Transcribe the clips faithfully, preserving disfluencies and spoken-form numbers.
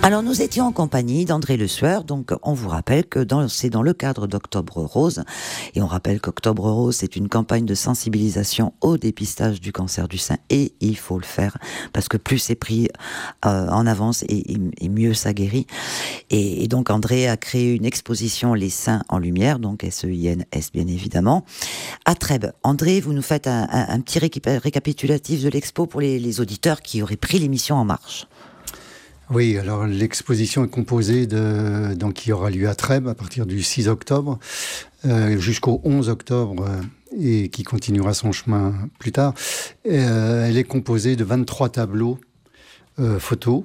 Alors nous étions en compagnie d'André Le Sueur, donc on vous rappelle que dans, c'est dans le cadre d'Octobre Rose, et on rappelle qu'Octobre Rose c'est une campagne de sensibilisation au dépistage du cancer du sein, et il faut le faire, parce que plus c'est pris euh, en avance et, et, et mieux ça guérit. Et, et donc André a créé une exposition Les Seins en Lumière, donc S E I N S bien évidemment, à Trèbes. André, vous nous faites un, un, un petit récapitulatif de l'expo pour les, les auditeurs qui auraient pris l'émission en marche. Oui, alors l'exposition est composée de, donc qui aura lieu à Trèbes à partir du six octobre euh, jusqu'au onze octobre euh, et qui continuera son chemin plus tard. Euh, elle est composée de vingt-trois tableaux euh, photos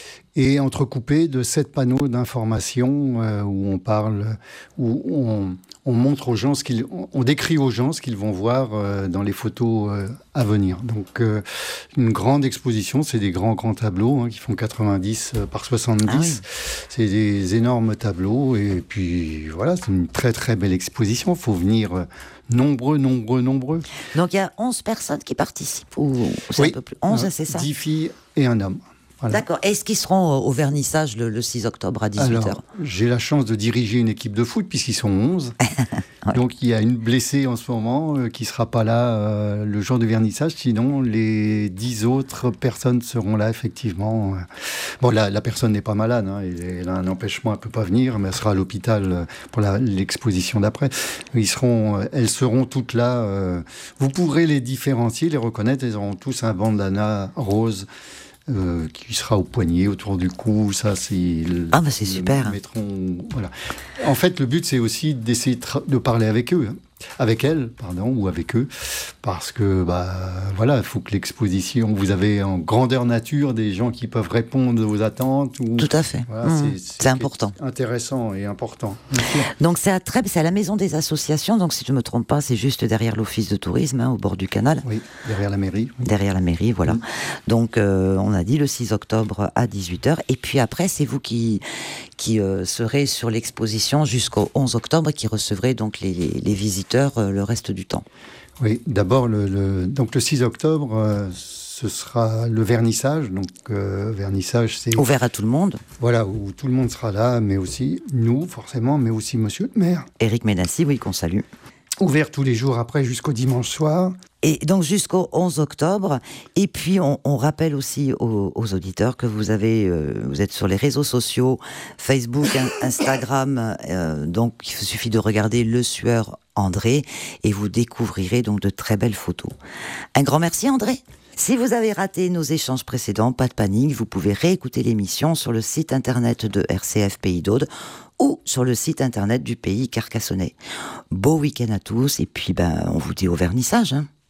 et entrecoupés de sept panneaux d'information euh, où on parle, où on, on montre aux gens ce qu'ils, on décrit aux gens ce qu'ils vont voir euh, dans les photos euh, à venir. Donc euh, une grande exposition, c'est des grands grands tableaux hein, qui font quatre-vingt-dix par soixante-dix. Ah oui. C'est des énormes tableaux et puis voilà, c'est une très très belle exposition. Il faut venir euh, nombreux, nombreux, nombreux. Donc il y a onze personnes qui participent ou c'est oui, un peu plus onze, euh, c'est ça? dix filles et un homme. Voilà. D'accord. Est-ce qu'ils seront au vernissage le, le six octobre à dix-huit heures? Alors, j'ai la chance de diriger une équipe de foot puisqu'ils sont onze. Ouais. Donc, il y a une blessée en ce moment euh, qui ne sera pas là euh, le jour du vernissage. Sinon, les dix autres personnes seront là, effectivement. Bon, la, la personne n'est pas malade. Hein, elle a un empêchement, elle ne peut pas venir, mais elle sera à l'hôpital pour la, l'exposition d'après. Ils seront, elles seront toutes là. Euh, vous pourrez les différencier, les reconnaître. Elles auront tous un bandana rose. Euh, qui sera au poignet, autour du cou, ça c'est... Ah bah c'est super. Mettront, voilà. En fait, le but c'est aussi d'essayer de, tra- de parler avec eux, hein. Avec elles, pardon, ou avec eux, parce que, bah, voilà, il faut que l'exposition, vous avez en grandeur nature des gens qui peuvent répondre aux attentes. Ou, tout à fait. voilà, mmh, c'est, c'est, c'est important. Intéressant et important. Donc c'est à Trèbes, c'est à la Maison des Associations, donc si je ne me trompe pas, c'est juste derrière l'Office de tourisme, hein, au bord du canal. Oui, derrière la mairie. Derrière la mairie, voilà. Mmh. Donc euh, on a dit le six octobre à dix-huit heures, et puis après, c'est vous qui, qui euh, serez sur l'exposition jusqu'au onze octobre, qui recevrez donc les, les, les visiteurs le reste du temps. Oui, d'abord, le, le, donc le six octobre, euh, ce sera le vernissage. Donc, euh, vernissage, c'est... ouvert à tout le monde. Voilà, où tout le monde sera là, mais aussi nous, forcément, mais aussi monsieur le maire. Éric Ménassi, oui, qu'on salue. Ouvert tous les jours après, jusqu'au dimanche soir. Et donc jusqu'au onze octobre. Et puis on, on rappelle aussi aux, aux auditeurs que vous avez, euh, vous êtes sur les réseaux sociaux, Facebook, Instagram. Euh, donc il suffit de regarder Le Sueur André et vous découvrirez donc de très belles photos. Un grand merci André. Si vous avez raté nos échanges précédents, pas de panique, vous pouvez réécouter l'émission sur le site internet de R C F Pays d'Aude ou sur le site internet du Pays Carcassonnais. Beau week-end à tous et puis ben on vous dit au vernissage, hein.